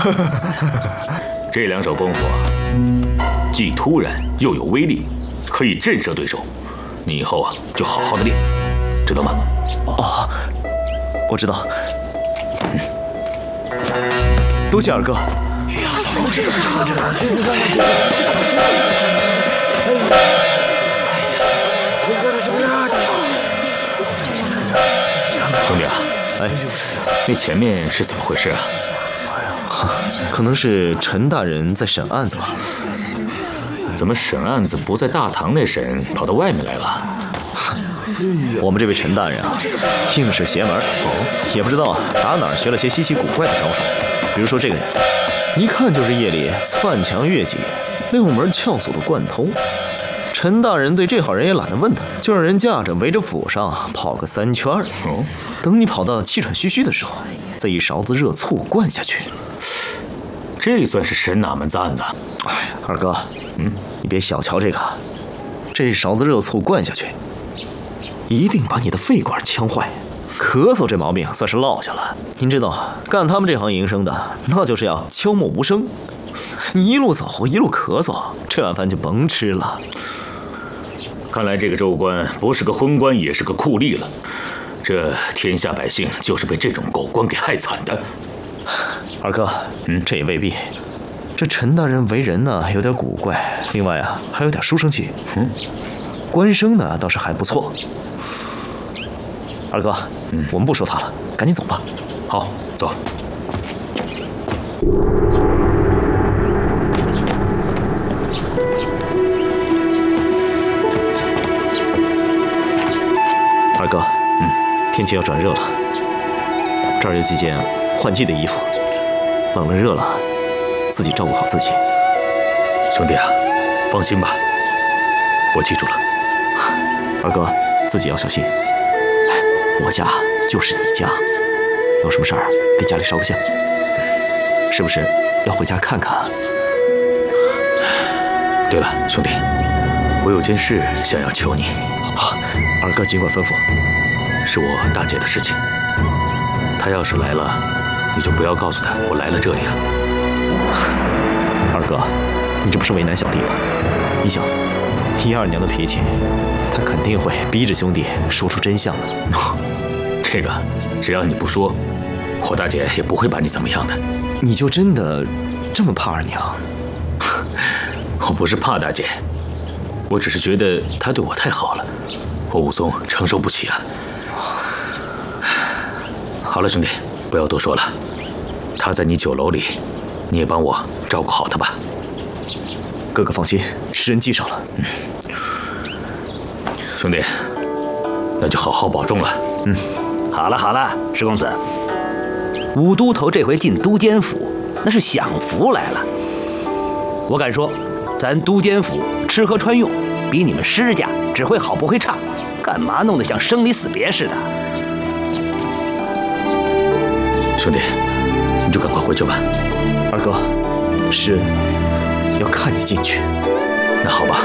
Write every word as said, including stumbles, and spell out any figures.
这两手功夫啊，既突然又有威力，可以震慑对手。你以后啊，就好好的练，知道吗？ 哦，我知道。嗯、多谢二哥。 兄弟啊， 哎， 那前面是怎么回事啊？ 可能是陈大人在审案子吧？ 怎么审案子不在大堂内审，跑到外面来了？ 我们这位陈大人啊，硬是邪门，也不知道啊打哪儿学了些稀奇古怪的招数。比如说这个人，一看就是夜里窜墙越脊、六门撬锁的惯偷。陈大人对这号人也懒得问他，就让人架着围着府上跑个三圈。 哦， 等你跑到气喘吁吁的时候，再一勺子热醋灌下去。 这算是审哪门子案子？ 哎，二哥，嗯，你别小瞧这个，这一勺子热醋灌下去，一定把你的肺管呛坏。咳嗽这毛病算是落下了。您知道，干他们这行营生的，那就是要悄默无声。你一路走一路咳嗽，这碗饭就甭吃了。 看来这个州官不是个昏官，也是个酷吏了。这天下百姓就是被这种狗官给害惨的。 二哥，嗯，这也未必。这陈大人为人呢有点古怪，另外啊还有点书生气。嗯，官声呢倒是还不错。二哥，嗯，我们不说他了，赶紧走吧。 好，走。 二哥，嗯，天气要转热了，这儿有几件换季的衣服，冷了热了，自己照顾好自己。 兄弟啊，放心吧，我记住了。 二哥，自己要小心。我家就是你家，有什么事儿给家里烧个香，是不是要回家看看啊？ 对了，兄弟，我有件事想要求你。 好，二哥尽管吩咐。 是我大姐的事情，她要是来了，你就不要告诉她我来了这里了。 二哥，你这不是为难小弟吗？你想，一二娘的脾气，她肯定会逼着兄弟说出真相的。 这个只要你不说，我大姐也不会把你怎么样的。 你就真的这么怕二娘？ 我不是怕大姐，我只是觉得她对我太好了，我武松承受不起啊。好了，兄弟，不要多说了。她在你酒楼里，你也帮我照顾好她吧。 哥哥放心，师恩记上了。 嗯，兄弟，那就好好保重了。 嗯。 好了好了，石公子，武都头这回进都监府，那是享福来了。我敢说，咱都监府吃喝穿用比你们施家只会好不会差，干嘛弄得像生离死别似的？ 兄弟，你就赶快回去吧。 二哥，施恩要看你进去。 那好吧。